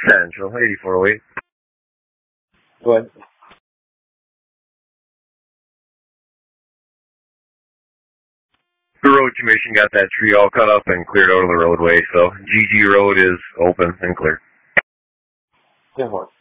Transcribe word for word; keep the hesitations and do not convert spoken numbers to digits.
Central, eighty-four oh eight. Go ahead. The road commission got that tree all cut up and cleared out of the roadway, so G G Road is open and clear. ten four.